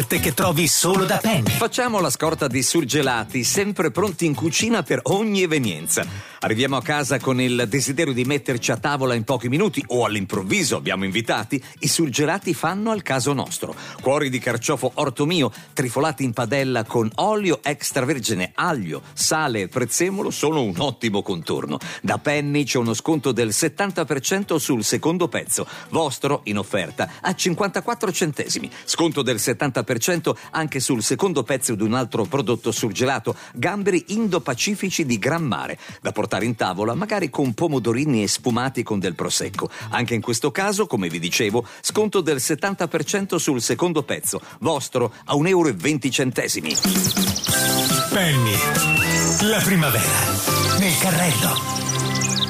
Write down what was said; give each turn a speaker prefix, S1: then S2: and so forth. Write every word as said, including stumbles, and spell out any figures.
S1: che trovi solo da Penny.
S2: Facciamo la scorta di surgelati, sempre pronti in cucina per ogni evenienza. Arriviamo a casa con il desiderio di metterci a tavola in pochi minuti o all'improvviso abbiamo invitati. I surgelati fanno al caso nostro. Cuori di carciofo orto mio, trifolati in padella con olio extravergine, aglio, sale e prezzemolo sono un ottimo contorno. Da Penny c'è uno sconto del settanta per cento sul secondo pezzo, vostro in offerta a cinquantaquattro centesimi. Sconto del settanta per cento anche sul secondo pezzo di un altro prodotto surgelato, gamberi indo-pacifici di gran mare, da portare in tavola magari con pomodorini e sfumati con del prosecco. Anche in questo caso, come vi dicevo, sconto del settanta per cento sul secondo pezzo, vostro a un euro e venti centesimi.
S1: Penny, la primavera nel carrello.